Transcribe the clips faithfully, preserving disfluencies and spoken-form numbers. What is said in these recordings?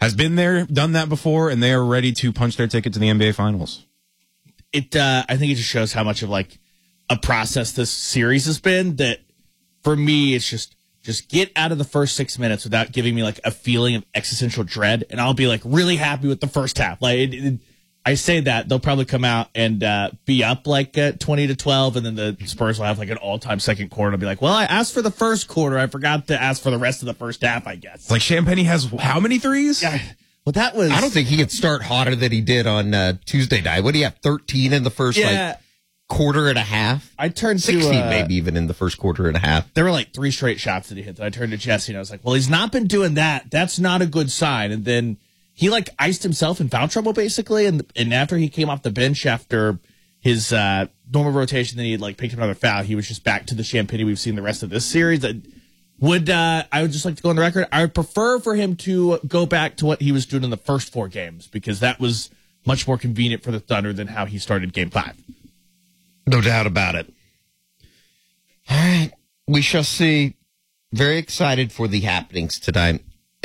has been there, done that before, and they are ready to punch their ticket to the N B A Finals. It, uh, I think it just shows how much of like a process this series has been. That for me, it's just just get out of the first six minutes without giving me like a feeling of existential dread, and I'll be like really happy with the first half. Like it, it, I say that they'll probably come out and uh, be up like uh, twenty to twelve, and then the Spurs will have like an all-time second quarter. I'll be like, well, I asked for the first quarter. I forgot to ask for the rest of the first half, I guess. Like Champagny has how many threes? Yeah. Well, that was. I don't think he could start hotter than he did on uh, Tuesday night. What do you have, thirteen in the first yeah. like quarter and a half? I turned to sixteen uh, maybe even in the first quarter and a half. There were like three straight shots that he hit. That I turned to Jesse and I was like, well, he's not been doing that. That's not a good sign. And then he like iced himself in foul trouble basically, and and after he came off the bench after his uh, normal rotation, then he had like picked up another foul. He was just back to the Champagny we've seen the rest of this series. That would uh, I would just like to go on the record. I would prefer for him to go back to what he was doing in the first four games because that was much more convenient for the Thunder than how he started Game Five. No doubt about it. All right, we shall see. Very excited for the happenings tonight.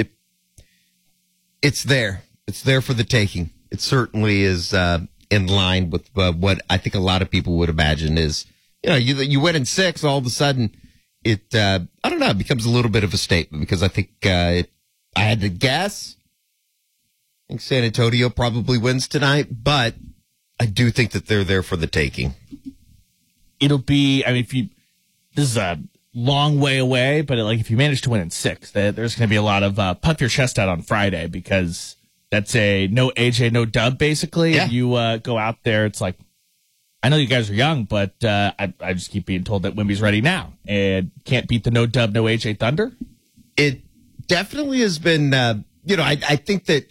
It's there. It's there for the taking. It certainly is uh, in line with uh, what I think a lot of people would imagine is, you know, you, you win in six, all of a sudden it, uh, I don't know, it becomes a little bit of a statement because I think uh, it, I had to guess. I think San Antonio probably wins tonight, but I do think that they're there for the taking. It'll be, I mean, if you, this is a long way away, but like if you manage to win in six, there's going to be a lot of uh, puff your chest out on Friday because that's a no A J, no dub basically. Yeah. If you uh, go out there, it's like, I know you guys are young, but uh, I, I just keep being told that Wemby's ready now and can't beat the no dub, no A J Thunder. It definitely has been, uh, you know, I, I think that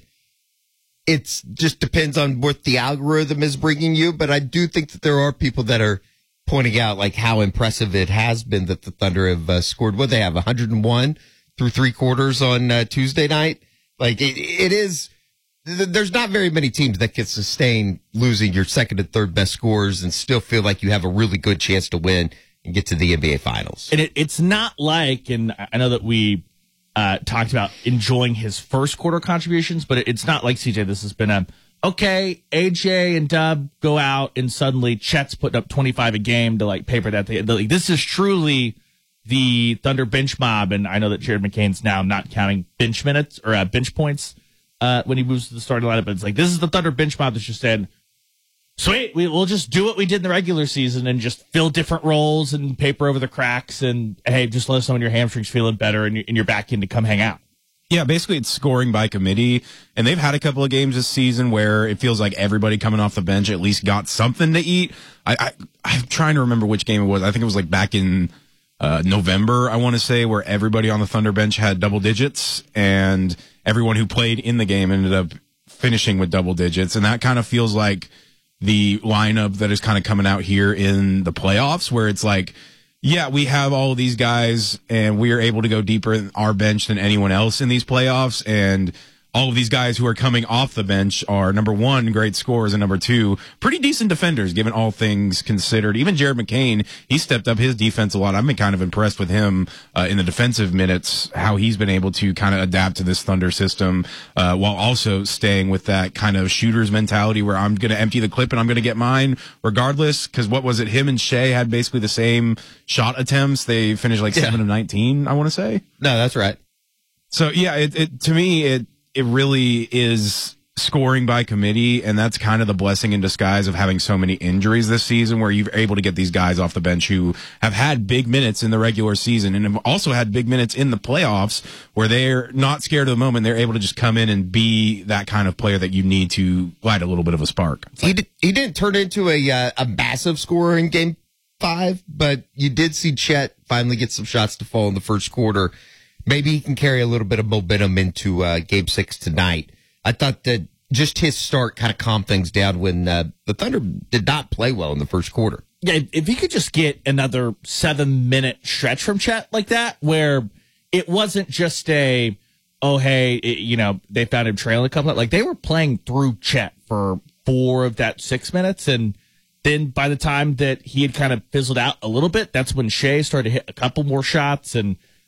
it's just depends on what the algorithm is bringing you, but I do think that there are people that are pointing out like how impressive it has been that the Thunder have uh, scored. What they have, one hundred one through three quarters on uh, Tuesday night. Like it, it is. Th- there's not very many teams that can sustain losing your second and third best scorers and still feel like you have a really good chance to win and get to the N B A Finals. And it, it's not like, and I know that we uh, talked about enjoying his first quarter contributions, but it, it's not like C J. This has been a. Okay, A J and Dub go out, and suddenly Chet's putting up twenty-five a game to like paper that. They, like, this is truly the Thunder bench mob, and I know that Jared McCain's now not counting bench minutes or uh, bench points uh, when he moves to the starting lineup. But it's like this is the Thunder bench mob that's just saying, "Sweet, we, we'll just do what we did in the regular season and just fill different roles and paper over the cracks, and hey, just let us know when your hamstring's feeling better and you're, and you're back in to come hang out." Yeah, basically it's scoring by committee, and they've had a couple of games this season where it feels like everybody coming off the bench at least got something to eat. I, I, I'm trying to remember which game it was. I think it was like back in uh, November, I want to say, where everybody on the Thunder bench had double digits, and everyone who played in the game ended up finishing with double digits, and that kind of feels like the lineup that is kind of coming out here in the playoffs, where it's like, yeah, we have all of these guys, and we are able to go deeper in our bench than anyone else in these playoffs. And all of these guys who are coming off the bench are, number one, great scorers, and number two, pretty decent defenders, given all things considered. Even Jared McCain, he stepped up his defense a lot. I've been kind of impressed with him uh, in the defensive minutes, how he's been able to kind of adapt to this Thunder system uh, while also staying with that kind of shooter's mentality where I'm going to empty the clip and I'm going to get mine regardless. Because what was it? Him and Shea had basically the same shot attempts. They finished like yeah. seven of nineteen, I want to say. No, that's right. So, yeah, it, it to me, it it really is scoring by committee, and that's kind of the blessing in disguise of having so many injuries this season, where you're able to get these guys off the bench who have had big minutes in the regular season and have also had big minutes in the playoffs, where they're not scared of the moment. They're able to just come in and be that kind of player that you need to light a little bit of a spark. He did, he didn't turn into a uh, a massive scorer in game five, but you did see Chet finally get some shots to fall in the first quarter. Maybe he can carry a little bit of momentum into uh, game six tonight. I thought that just his start kind of calmed things down when uh, the Thunder did not play well in the first quarter. Yeah, if he could just get another seven-minute stretch from Chet like that, where it wasn't just a, oh, hey, it, you know, they found him trailing a couple of, like, they were playing through Chet for four of that six minutes, and then by the time that he had kind of fizzled out a little bit, that's when Shea started to hit a couple more shots, and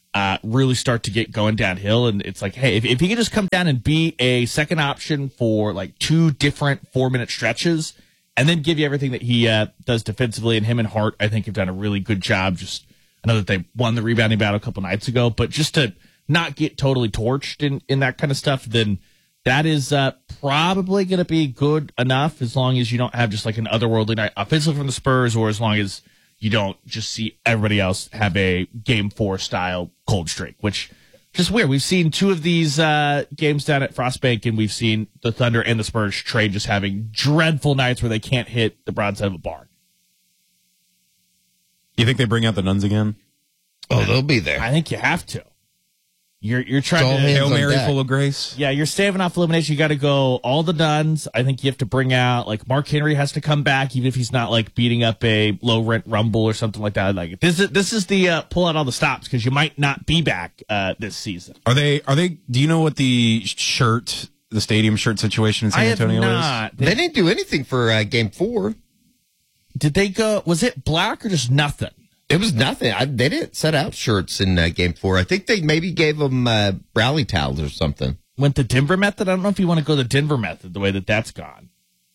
uh, really start to get going downhill. And it's like, hey, if, if he can just come down and be a second option for like two different four minute stretches and then give you everything that he uh, does defensively, and him and Hart, I think, have done a really good job. Just, I know that they won the rebounding battle a couple nights ago, but just to not get totally torched in, in that kind of stuff, then that is uh, probably going to be good enough, as long as you don't have just like an otherworldly night offensively from the Spurs, or as long as you don't just see everybody else have a game four style cold streak, which just weird. We've seen two of these uh, games down at Frostbank, and we've seen the Thunder and the Spurs trade just having dreadful nights where they can't hit the broadside of a barn. You think they bring out the nuns again? Oh, they'll be there. I think you have to. You're you're trying It's all to hands Hail on Mary deck. full of grace. yeah, you're staving off elimination. You got to go all the nuns. I think you have to bring out, like, Mark Henry has to come back, even if he's not like beating up a low rent Rumble or something like that. Like, this is this is the uh, pull out all the stops, because you might not be back uh, this season. Are they? Are they? Do you know what the shirt, the stadium shirt situation in San I have Antonio is? not. They didn't do anything for uh, game four. Did they go? Was it black or just nothing? It was nothing. I, they didn't set out shirts in uh, game four. I think they maybe gave them uh, rally towels or something. Went the Denver method. I don't know if you want to go the Denver method, the way that that's gone.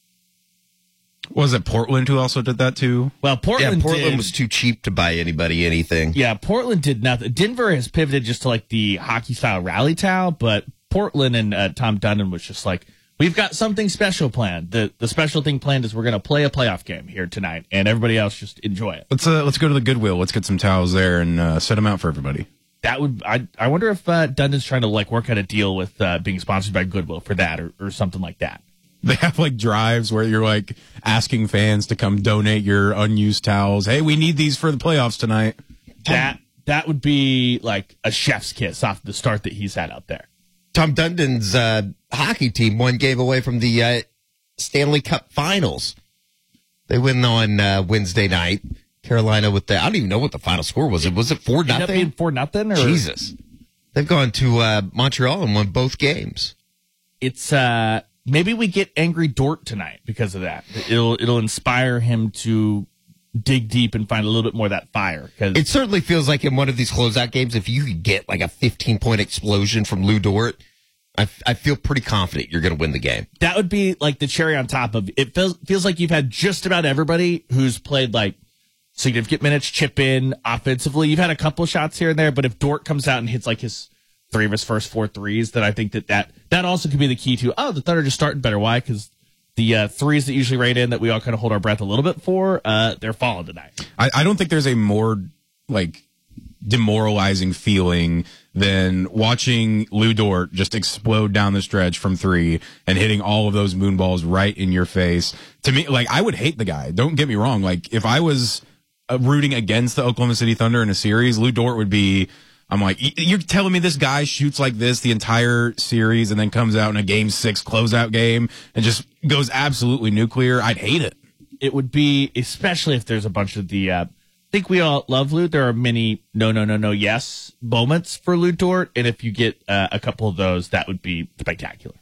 Was it Portland who also did that too? Well, Portland. Yeah, Portland did, was too cheap to buy anybody anything. Yeah, Portland did nothing. Denver has pivoted just to like the hockey style rally towel, but Portland and uh, Tom Dundon was just like, we've got something special planned. The the special thing planned is we're going to play a playoff game here tonight, and everybody else just enjoy it. Let's uh, let's go to the Goodwill. Let's get some towels there and uh, set them out for everybody. That would I I wonder if uh, Dundon's trying to like work out a deal with uh, being sponsored by Goodwill for that, or, or something like that. They have like drives where you're like asking fans to come donate your unused towels. Hey, we need these for the playoffs tonight. That that would be like a chef's kiss off the start that he's had out there. Tom Dundon's uh, hockey team one game away from the uh, Stanley Cup Finals. They win on uh, Wednesday night. Carolina with the, I don't even know what the final score was. It was it four Ended up being nothing? four nothing, or Jesus, they've gone to uh, Montreal and won both games. it's uh maybe we get angry Dort tonight because of that. It'll it'll inspire him to dig deep and find a little bit more of that fire. Because It certainly feels like in one of these closeout games, if you could get like a fifteen point explosion from Lou Dort, I, I feel pretty confident you're going to win the game. that would be like the cherry on top of it. Feels feels like you've had just about everybody who's played like significant minutes chip in offensively. You've had a couple shots here and there, but if Dort comes out and hits like his three of his first four threes, then I think that that, that also could be the key to, oh, the Thunder just starting better. Why? Because the uh, threes that usually rain in that we all kind of hold our breath a little bit for, uh, they're falling tonight. I, I don't think there's a more like demoralizing feeling than watching Lou Dort just explode down the stretch from three and hitting all of those moon balls right in your face. To me, like, I would hate the guy. Don't get me wrong. Like, if I was uh, rooting against the Oklahoma City Thunder in a series, Lou Dort would be, I'm like, you're telling me this guy shoots like this the entire series and then comes out in a game six closeout game and just goes absolutely nuclear? I'd hate it. It would be, especially if there's a bunch of the, uh, I think we all love Lou. There are many no, no, no, no, yes moments for Lou Dort. And if you get uh, a couple of those, that would be spectacular.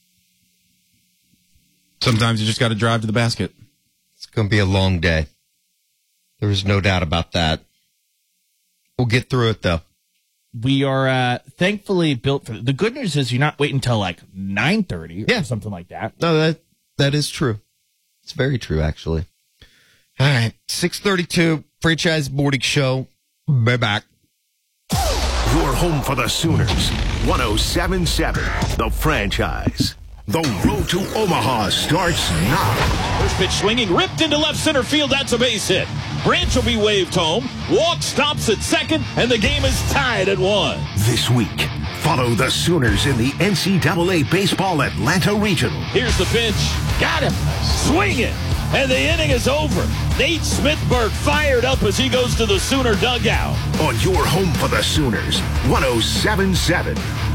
Sometimes you just got to drive to the basket. It's going to be a long day. There is no doubt about that. We'll get through it, though. We are uh, thankfully built for the good news is you're not waiting until like nine thirty or Yeah. something like that. No, that that is true. It's very true, actually. All right, six thirty-two, Franchise Morning Show. Be back. Your home for the Sooners. one oh seven point seven, The Franchise. The road to Omaha starts now. First pitch swinging, ripped into left center field. That's a base hit. Branch will be waved home. Walk stops at second, and the game is tied at one. This week, follow the Sooners in the N C double A Baseball Atlanta Regional. Here's the pitch. Got him. Swing it. And the inning is over. Nate Smithberg fired up as he goes to the Sooner dugout. On your home for the Sooners. one oh seven point seven,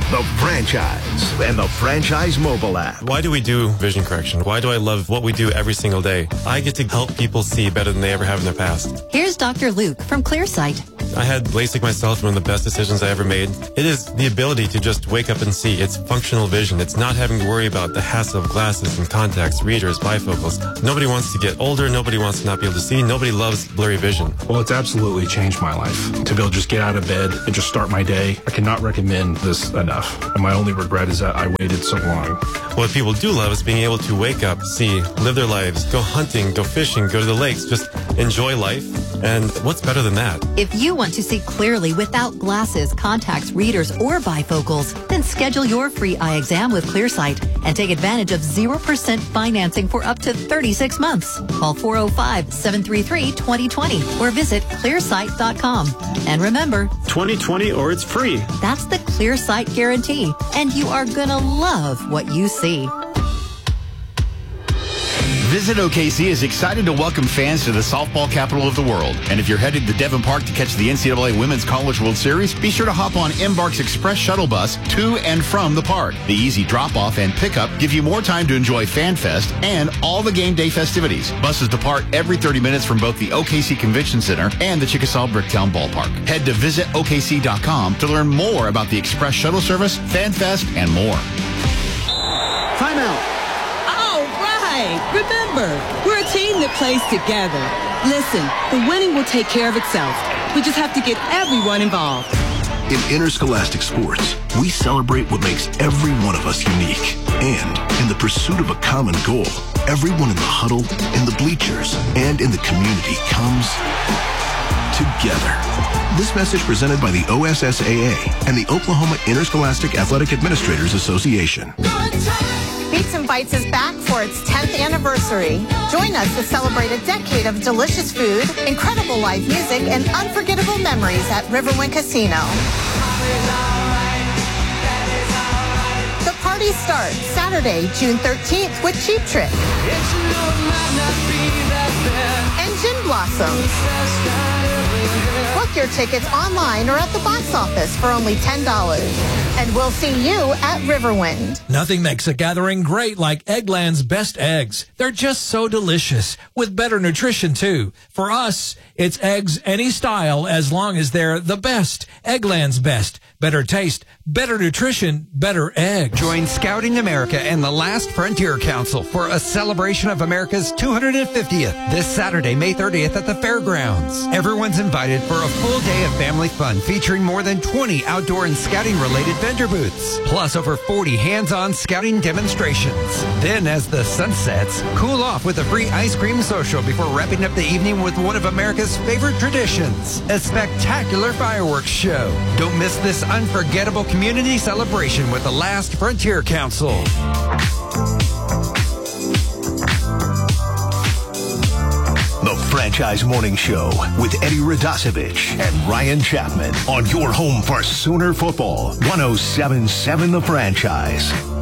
The Franchise, and the Franchise mobile app. Why do we do vision correction? Why do I love what we do every single day? I get to help people see better than they ever have in their past. Here's Doctor Luke from Clearsight. I had LASIK myself, one of the best decisions I ever made. It is the ability to just wake up and see. It's functional vision. It's not having to worry about the hassle of glasses and contacts, readers, bifocals. Nobody wants to get older. Nobody wants to not be able to see. Nobody loves blurry vision. Well, it's absolutely changed my life. To be able to just get out of bed and just start my day, I cannot recommend this enough. And my only regret is that I waited so long. What people do love is being able to wake up, see, live their lives, go hunting, go fishing, go to the lakes, just enjoy life. And what's better than that? If you want to see clearly without glasses, contacts, readers, or bifocals, then schedule your free eye exam with Clearsight and take advantage of zero percent financing for up to thirty-six months. Call four oh five, seven three three, two oh two oh or visit clearsight dot com. And remember, twenty twenty or it's free. That's the Clearsight guarantee, and you are going to love what you see. Visit O K C is excited to welcome fans to the softball capital of the world. And if you're headed to Devon Park to catch the N C double A Women's College World Series, be sure to hop on Embark's Express shuttle bus to and from the park. The easy drop-off and pickup give you more time to enjoy FanFest and all the game day festivities. Buses depart every thirty minutes from both the O K C Convention Center and the Chickasaw Bricktown Ballpark. Head to visit O K C dot com to learn more about the Express shuttle service, FanFest, and more. Timeout. Remember, we're a team that plays together. Listen, the winning will take care of itself. We just have to get everyone involved. In interscholastic sports, we celebrate what makes every one of us unique. And in the pursuit of a common goal, everyone in the huddle, in the bleachers, and in the community comes together. This message presented by the O S S A A and the Oklahoma Interscholastic Athletic Administrators Association. Beats and Bites is back for its tenth anniversary. Join us to celebrate a decade of delicious food, incredible live music, and unforgettable memories at Riverwind Casino. The party starts Saturday, June thirteenth with Cheap Trick and Gin Blossoms. Book your tickets online or at the box office for only ten dollars. And we'll see you at Riverwind. Nothing makes a gathering great like Eggland's best eggs. They're just so delicious, with better nutrition, too. For us, it's eggs any style as long as they're the best. Eggland's best. Better taste, better nutrition, better eggs. Join Scouting America and the Last Frontier Council for a celebration of America's two hundred fiftieth this Saturday, May thirtieth at the fairgrounds. Everyone's invited for a full day of family fun featuring more than twenty outdoor and scouting-related vendor booths, plus over forty hands-on scouting demonstrations. Then, as the sun sets, cool off with a free ice cream social before wrapping up the evening with one of America's favorite traditions, a spectacular fireworks show. Don't miss this unforgettable community celebration with the Last Frontier Council. The Franchise Morning Show with Eddie Radosevich and Ryan Chapman on your home for Sooner football. one oh seven point seven The Franchise.